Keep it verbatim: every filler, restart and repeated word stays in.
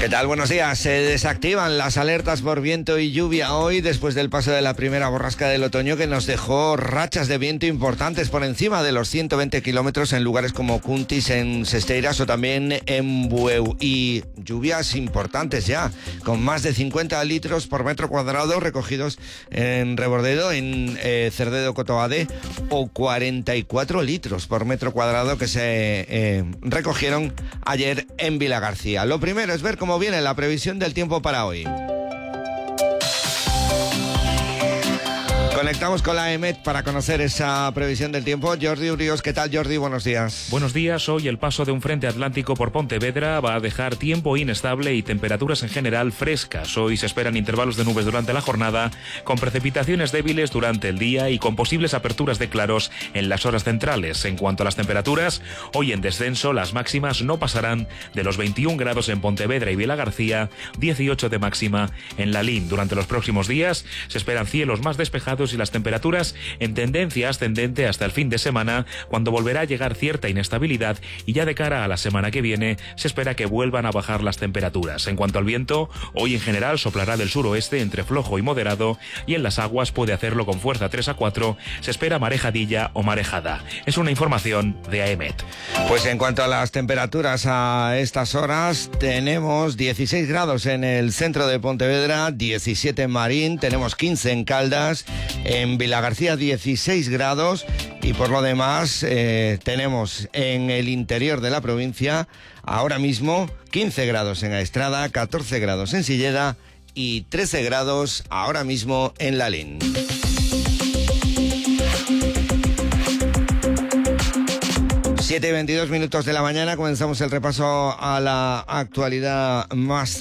tal? Buenos días. Se desactivan las alertas por viento y lluvia hoy después del paso de la primera borrasca del otoño que nos dejó rachas de viento importantes por encima de los ciento veinte kilómetros en lugares como Cuntis, en Sesteiras o también en Bueu. Y lluvias importantes ya, con más de cincuenta litros por metro cuadrado recogidos en Rebordedo, en eh, Cerdedo Cotoade, o cuarenta y cuatro litros por metro cuadrado que se eh, recogieron ayer en Vilagarcía. Lo primero es ver cómo viene la previsión del tiempo para hoy. Conectamos con la EMET para conocer esa previsión del tiempo. Jordi Urios, ¿qué tal, Jordi? Buenos días. Buenos días. Hoy el paso de un frente atlántico por Pontevedra va a dejar tiempo inestable y temperaturas en general frescas. Hoy se esperan intervalos de nubes durante la jornada, con precipitaciones débiles durante el día y con posibles aperturas de claros en las horas centrales. En cuanto a las temperaturas, hoy en descenso, las máximas no pasarán de los veintiún grados en Pontevedra y Vilagarcía, dieciocho de máxima en Lalín. Durante los próximos días se esperan cielos más despejados y las temperaturas en tendencia ascendente hasta el fin de semana, cuando volverá a llegar cierta inestabilidad, y ya de cara a la semana que viene se espera que vuelvan a bajar las temperaturas. En cuanto al viento, hoy en general soplará del suroeste entre flojo y moderado, y en las aguas puede hacerlo con fuerza tres a cuatro. Se espera marejadilla o marejada. Es una información de AEMET. Pues en cuanto a las temperaturas a estas horas, tenemos dieciséis grados en el centro de Pontevedra, diecisiete en Marín, tenemos quince en Caldas, en Vilagarcía dieciséis grados, y por lo demás eh, tenemos en el interior de la provincia ahora mismo quince grados en Aestrada, catorce grados en Silleda y trece grados ahora mismo en Lalín. siete y veintidós minutos de la mañana, comenzamos el repaso a la actualidad más